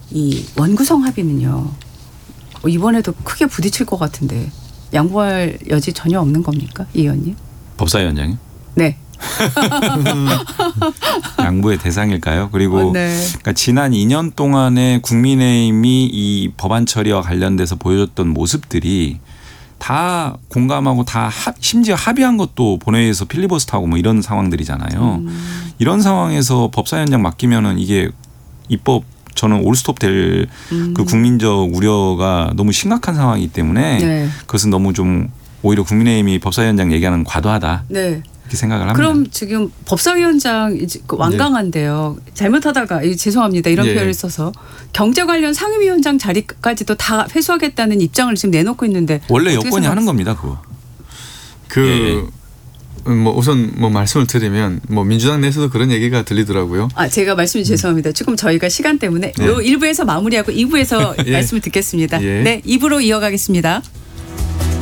이 원구성 합의는요. 이번에도 크게 부딪힐 것 같은데 양보할 여지 전혀 없는 겁니까? 이 의원님? 법사위원장이요? 네. 양보의 대상일까요? 그리고 네. 그러니까 지난 2년 동안에 국민의힘이 이 법안 처리와 관련돼서 보여줬던 모습들이 다 공감하고 다 심지어 합의한 것도 본회의에서 필리버스터하고 뭐 이런 상황들이잖아요. 이런 상황에서 법사위원장 맡기면은 이게 입법 저는 올스톱 될 그 국민적 우려가 너무 심각한 상황이기 때문에 네. 그것은 너무 좀 오히려 국민의힘이 법사위원장 얘기하는 과도하다. 네. 이렇게 생각을 합니다. 그럼 지금 법사위원장 완강한데요. 잘못하다가 죄송합니다. 이런 예. 표현을 써서 경제 관련 상임위원장 자리까지도 다 회수하겠다는 입장을 지금 내놓고 있는데 원래 여권이 하는 겁니다. 그거. 뭐 우선 뭐 말씀을 드리면 뭐 민주당 내에서도 그런 얘기가 들리더라고요. 제가 말씀이 죄송합니다. 지금 저희가 시간 때문에 요 1부에서 마무리하고 2부에서 예. 말씀을 듣겠습니다. 예. 네, 2부로 이어가겠습니다.